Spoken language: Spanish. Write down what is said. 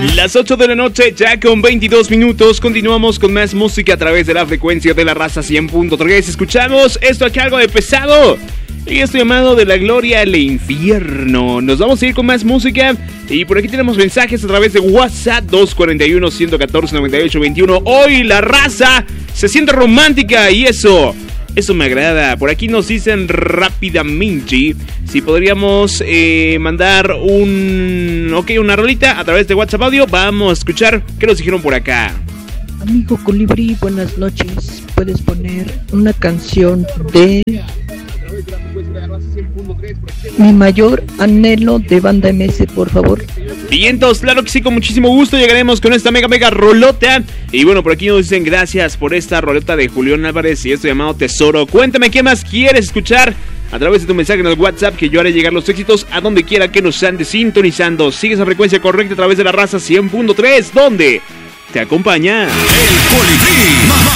Las 8 de la noche, ya con 22 minutos, continuamos con más música a través de la frecuencia de la raza 100.3. Escuchamos esto aquí, algo de pesado. Y esto llamado de la gloria al infierno. Nos vamos a ir con más música. Y por aquí tenemos mensajes a través de WhatsApp 241-114-9821. Hoy la raza se siente romántica y eso me agrada. Por aquí nos dicen rápidamente si podríamos mandar una rolita a través de WhatsApp Audio. Vamos a escuchar qué nos dijeron por acá. Amigo Colibrí, buenas noches. ¿Puedes poner una canción de Mi Mayor Anhelo de Banda MS, por favor? Vientos, claro que sí, con muchísimo gusto llegaremos con esta mega rolota. Y bueno, por aquí nos dicen gracias por esta rolota de Julián Álvarez y esto llamado Tesoro. Cuéntame qué más quieres escuchar a través de tu mensaje en el WhatsApp, que yo haré llegar los éxitos a donde quiera que nos andes sintonizando. Sigue esa frecuencia correcta a través de la raza 100.3, donde te acompaña el Colibrí.